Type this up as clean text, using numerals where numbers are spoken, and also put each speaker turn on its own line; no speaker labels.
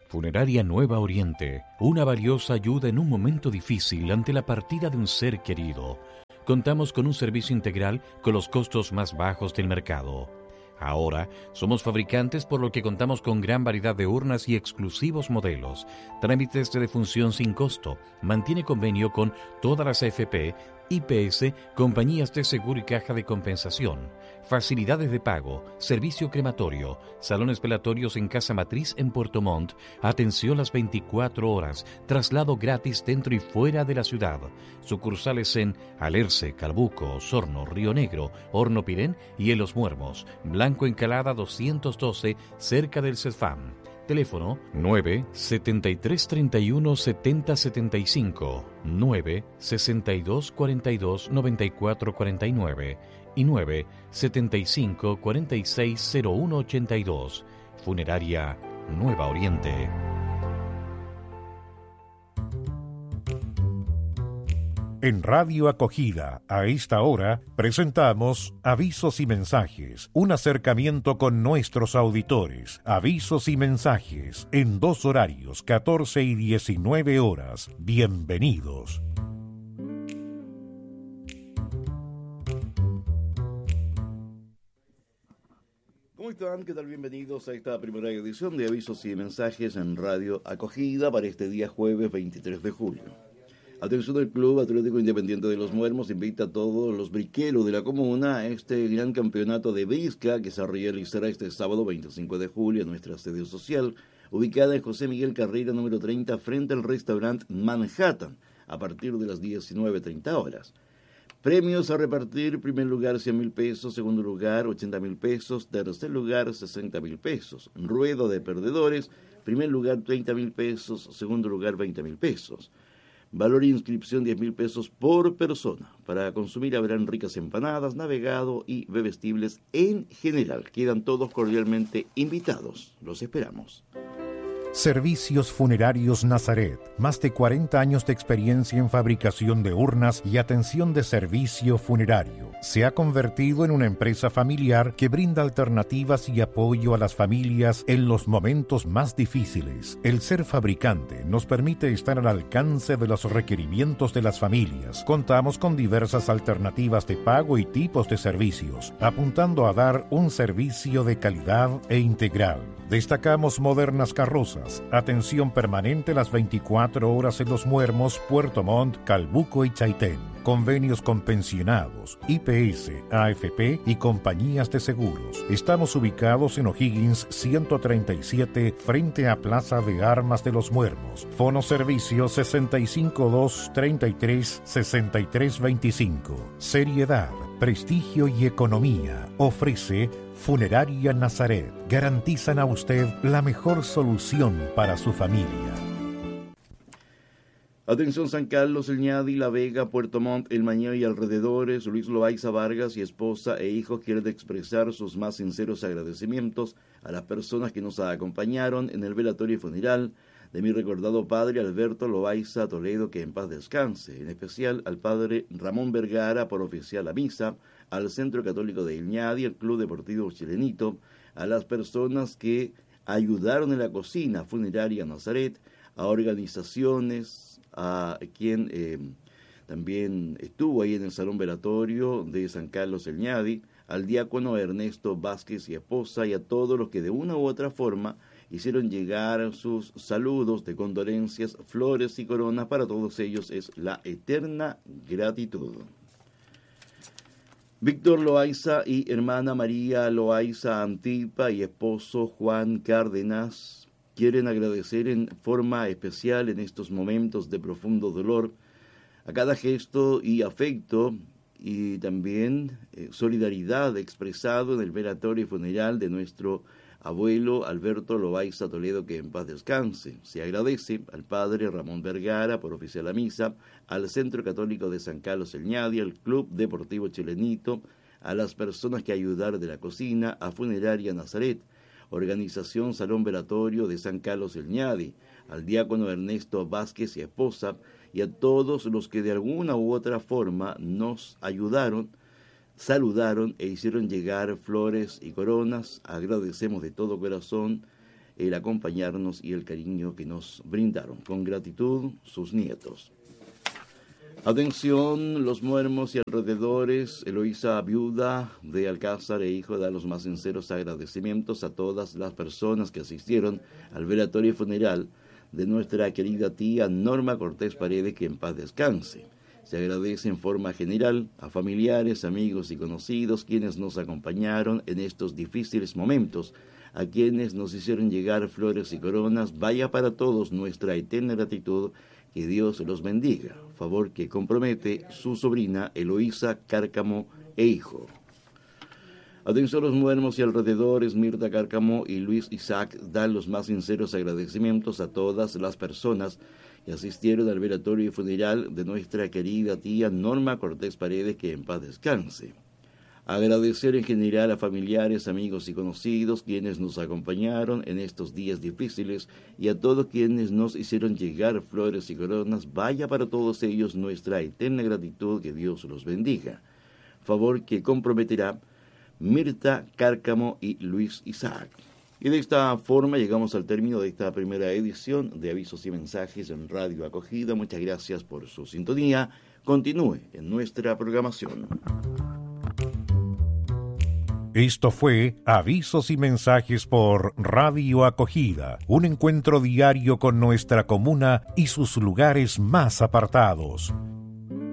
Funeraria Nueva Oriente, una valiosa ayuda en un momento difícil ante la partida de un ser querido. Contamos con un servicio integral con los costos más bajos del mercado. Ahora, somos fabricantes por lo que contamos con gran variedad de urnas y exclusivos modelos, trámites de defunción sin costo, mantiene convenio con todas las AFP, IPS, compañías de seguro y caja de compensación, facilidades de pago, servicio crematorio, salones velatorios en Casa Matriz en Puerto Montt, atención las 24 horas, traslado gratis dentro y fuera de la ciudad, sucursales en Alerce, Calbuco, Osorno, Río Negro, Horno Pirén y en Los Muermos, Blanco Encalada 212, cerca del CESFAM. Teléfono 9-7331-7075, 9-6242-9449 y 9-7546-0182. Funeraria Nueva Oriente.
En Radio Acogida, a esta hora, presentamos Avisos y Mensajes, un acercamiento con nuestros auditores. Avisos y mensajes, en 2 horarios, 14 y 19 horas. Bienvenidos.
¿Cómo están? ¿Qué tal? Bienvenidos a esta primera edición de Avisos y Mensajes en Radio Acogida para este día jueves 23 de julio. Atención, el Club Atlético Independiente de Los Muermos invita a todos los briqueros de la comuna a este gran campeonato de brisca que se realizará este sábado 25 de julio en nuestra sede social, ubicada en José Miguel Carrera número 30 frente al restaurante Manhattan, a partir de las 19:30 horas. Premios a repartir: primer lugar 100.000 pesos, segundo lugar 80.000 pesos, tercer lugar 60.000 pesos. Ruedo de perdedores: primer lugar 30.000 pesos, segundo lugar 20.000 pesos. Valor de inscripción 10.000 pesos por persona. Para consumir habrán ricas empanadas, navegado y bebestibles en general. Quedan todos cordialmente invitados. Los esperamos.
Servicios Funerarios Nazaret, más de 40 años de experiencia en fabricación de urnas y atención de servicio funerario. Se ha convertido en una empresa familiar que brinda alternativas y apoyo a las familias en los momentos más difíciles. El ser fabricante nos permite estar al alcance de los requerimientos de las familias. Contamos con diversas alternativas de pago y tipos de servicios, apuntando a dar un servicio de calidad e integral. Destacamos modernas carrozas, atención permanente las 24 horas en Los Muermos, Puerto Montt, Calbuco y Chaitén. Convenios con pensionados, IPS, AFP y compañías de seguros. Estamos ubicados en O'Higgins 137 frente a Plaza de Armas de Los Muermos. Fono servicio 652336325. Seriedad, prestigio y economía. Ofrece Funeraria Nazaret. Garantizan a usted la mejor solución para su familia.
Atención, San Carlos, El Ñadi, La Vega, Puerto Montt, El Mañeo y alrededores. Luis Loaiza Vargas y esposa e hijos quieren expresar sus más sinceros agradecimientos a las personas que nos acompañaron en el velatorio funeral de mi recordado padre Alberto Loaiza Toledo, que en paz descanse. En especial al padre Ramón Vergara por oficiar la misa, al Centro Católico de El Ñadi, al Club Deportivo Chilenito, a las personas que ayudaron en la cocina funeraria Nazaret, a organizaciones, a quien también estuvo ahí en el salón velatorio de San Carlos El Ñadi, al diácono Ernesto Vázquez y esposa, y a todos los que de una u otra forma hicieron llegar sus saludos de condolencias, flores y coronas. Para todos ellos es la eterna gratitud. Víctor Loaiza y hermana María Loaiza Antipa y esposo Juan Cárdenas quieren agradecer en forma especial en estos momentos de profundo dolor a cada gesto y afecto y también solidaridad expresado en el velatorio funeral de nuestro abuelo Alberto Loaiza Toledo, que en paz descanse. Se agradece al padre Ramón Vergara por oficiar la misa, al Centro Católico de San Carlos El Ñadi, al Club Deportivo Chilenito, a las personas que ayudaron de la cocina, a Funeraria Nazaret, Organización Salón Velatorio de San Carlos El Ñadi, al diácono Ernesto Vázquez y esposa, y a todos los que de alguna u otra forma nos ayudaron, saludaron e hicieron llegar flores y coronas. Agradecemos de todo corazón el acompañarnos y el cariño que nos brindaron. Con gratitud, sus nietos. Atención, los Muermos y alrededores. Eloísa, viuda de Alcázar e hijo, da los más sinceros agradecimientos a todas las personas que asistieron al velatorio funeral de nuestra querida tía Norma Cortés Paredes, que en paz descanse. Se agradece en forma general a familiares, amigos y conocidos quienes nos acompañaron en estos difíciles momentos, a quienes nos hicieron llegar flores y coronas. Vaya para todos nuestra eterna gratitud. Que Dios los bendiga. Favor que compromete su sobrina Eloísa Cárcamo e hijo. Atención, los Muermos y alrededores. Mirta Cárcamo y Luis Isaac dan los más sinceros agradecimientos a todas las personas que asistieron al velatorio funeral de nuestra querida tía Norma Cortés Paredes, que en paz descanse. Agradecer en general a familiares, amigos y conocidos quienes nos acompañaron en estos días difíciles y a todos quienes nos hicieron llegar flores y coronas. Vaya para todos ellos nuestra eterna gratitud. Que Dios los bendiga. Favor que comprometerá Mirta Cárcamo y Luis Isaac. Y de esta forma llegamos al término de esta primera edición de Avisos y Mensajes en Radio Acogida. Muchas gracias por su sintonía. Continúe en nuestra programación.
Esto fue Avisos y Mensajes por Radio Acogida, un encuentro diario con nuestra comuna y sus lugares más apartados.